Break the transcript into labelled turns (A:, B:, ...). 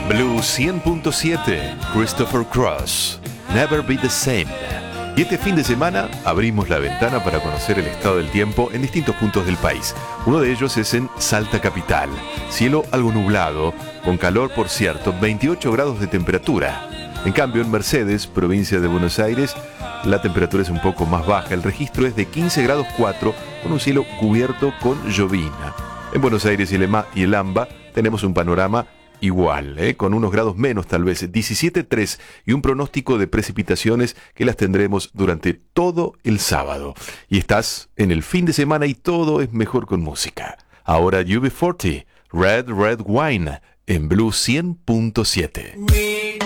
A: Blue 100.7, Christopher Cross, Never Be the Same. Y este fin de semana abrimos la ventana para conocer el estado del tiempo en distintos puntos del país. Uno de ellos es en Salta Capital. Cielo algo nublado, con calor por cierto, 28 grados de temperatura. En cambio, en Mercedes, provincia de Buenos Aires, la temperatura es un poco más baja. El registro es de 15 grados 4, con un cielo cubierto con llovina. En Buenos Aires y el AMBA tenemos un panorama igual, con unos grados menos tal vez, 17,3 y un pronóstico de precipitaciones que las tendremos durante todo el sábado. Y estás en el fin de semana y todo es mejor con música. Ahora UB40, Red Red Wine, en Blue 100.7.